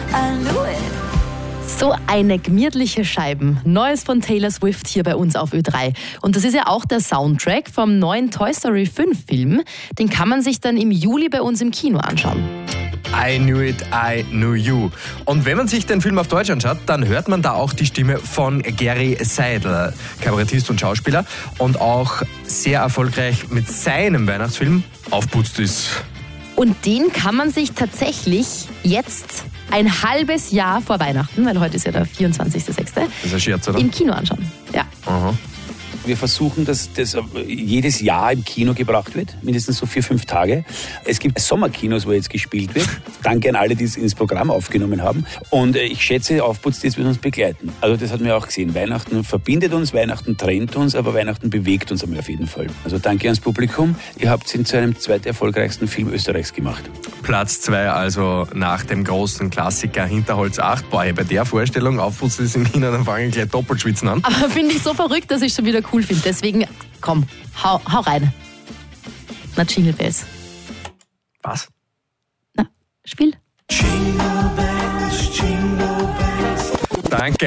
I knew it. So eine gemütliche Scheiben. Neues von Taylor Swift hier bei uns auf Ö3. Und das ist ja auch der Soundtrack vom neuen Toy Story 5 Film. Den kann man sich dann im Juli bei uns im Kino anschauen. I knew it, I knew you. Und wenn man sich den Film auf Deutsch anschaut, dann hört man da auch die Stimme von Gary Seidel, Kabarettist und Schauspieler, und auch sehr erfolgreich mit seinem Weihnachtsfilm aufputzt ist. Und den kann man sich tatsächlich jetzt ein halbes Jahr vor Weihnachten, weil heute ist ja der 24.06. Das ist ein Scherz, oder? im Kino anschauen. Ja. Aha. Wir versuchen, dass das jedes Jahr im Kino gebracht wird, mindestens so 4-5 Tage. Es gibt Sommerkinos, wo jetzt gespielt wird. Danke an alle, die es ins Programm aufgenommen haben. Und ich schätze, Aufputz, das wird uns begleiten. Also das hat man auch gesehen. Weihnachten verbindet uns, Weihnachten trennt uns, aber Weihnachten bewegt uns auf jeden Fall. Also danke ans Publikum. Ihr habt es zu einem zweiterfolgreichsten Film Österreichs gemacht. Platz 2, also nach dem großen Klassiker Hinterholz 8. Boah, bei der Vorstellung, Aufputz ist im Kino, dann fange ich gleich doppelt schwitzen an. Aber finde ich so verrückt, dass ich schon wieder cool finde. Deswegen, komm, hau rein. Na, Jingle Bells. Was? Na, Spiel.